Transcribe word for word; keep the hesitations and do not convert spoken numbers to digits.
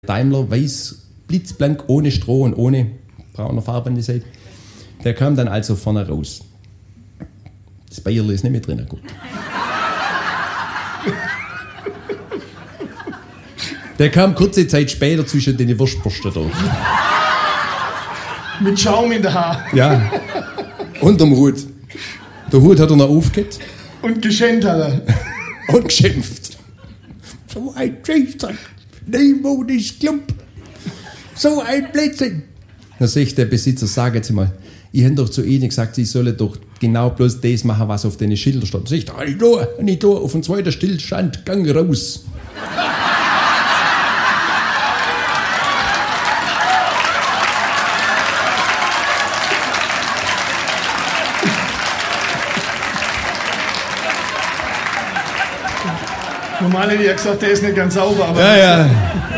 Daimler, weiß, blitzblank, ohne Stroh und ohne brauner Farbe an die Seite. Der kam dann also vorne raus. Das Bayerl ist nicht mehr drin, gut. Der kam kurze Zeit später zwischen den Wurstbürsten durch. Mit Schaum in der Haar. Ja, unterm Hut. Der Hut hat er noch aufgehört. Und geschenkt hat er. Und geschimpft. So ein Scheißdreck. Neumodisch Klump. So ein Blödsinn. Dann sagt der Besitzer, sagen Sie mal, ich habe doch zu Ihnen gesagt, Sie sollen doch genau bloß das machen, was auf den Schildern steht. Sagt er, nicht da, nicht da, auf dem zweiten Stillstand, gang raus. Normal hätte ich ja gesagt, der ist nicht ganz sauber, aber... Ja, ja.